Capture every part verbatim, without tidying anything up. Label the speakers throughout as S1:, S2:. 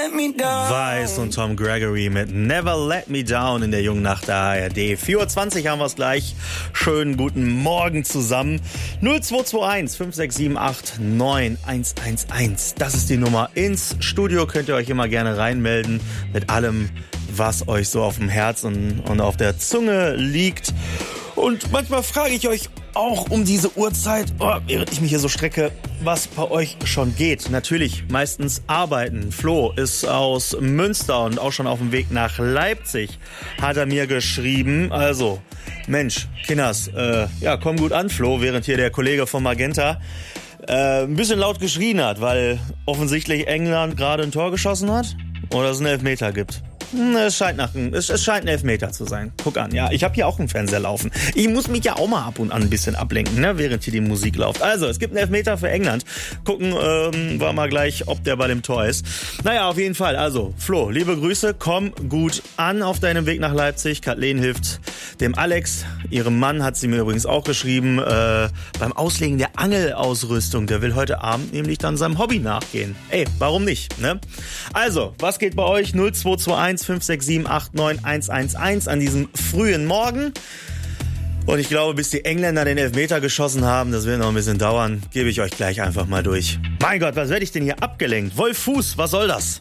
S1: Weiß und Tom Gregory mit Never Let Me Down in der jungen Nacht der A R D. vier Uhr zwanzig haben wir es gleich. Schönen guten Morgen zusammen. null zwei zwei eins fünf sechs sieben acht neun eins eins eins. Das ist die Nummer. Ins Studio könnt ihr euch immer gerne reinmelden mit allem, was euch so auf dem Herz und, und auf der Zunge liegt. Und manchmal frage ich euch auch um diese Uhrzeit, oh, während ich mich hier so strecke, was bei euch schon geht. Natürlich meistens arbeiten. Flo ist aus Münster und auch schon auf dem Weg nach Leipzig, hat er mir geschrieben. Also, Mensch, Kinders, äh, ja, komm gut an, Flo, während hier der Kollege von Magenta äh, ein bisschen laut geschrien hat, weil offensichtlich England gerade ein Tor geschossen hat oder es einen Elfmeter gibt. Es scheint, nach, es, es scheint ein Elfmeter zu sein. Guck an, ja, ich habe hier auch einen Fernseher laufen. Ich muss mich ja auch mal ab und an ein bisschen ablenken, ne, während hier die Musik läuft. Also, es gibt einen Elfmeter für England. Gucken ähm, wir mal gleich, ob der bei dem Tor ist. Naja, auf jeden Fall. Also, Flo, liebe Grüße, komm gut an auf deinem Weg nach Leipzig. Kathleen hilft dem Alex. Ihrem Mann hat sie mir übrigens auch geschrieben, äh, beim Auslegen der Angelausrüstung. Der will heute Abend nämlich dann seinem Hobby nachgehen. Ey, warum nicht, ne? Also, was geht bei euch? null zwei zwei eins fünf sechs sieben acht neun eins eins eins an diesem frühen Morgen. Und ich glaube, bis die Engländer den Elfmeter geschossen haben, das wird noch ein bisschen dauern, gebe ich euch gleich einfach mal durch. Mein Gott, was werde ich denn hier abgelenkt? Wolf Fuß, was soll das?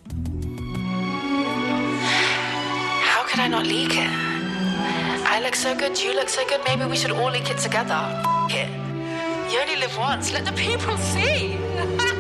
S2: How could I not leak it? I look so good, you look so good, maybe we should all leak it together. F*** it. You only live once, let the people see.